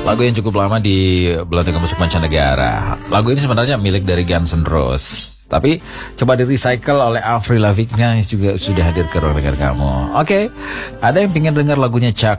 Lagu yang cukup lama di belantika musik mancanegara. Lagu ini sebenarnya milik dari Guns N' Roses, tapi coba di recycle oleh Avril Lavigne yang juga sudah hadir ke ruang dengar kamu. Oke, ada yang pengen dengar lagunya Chuck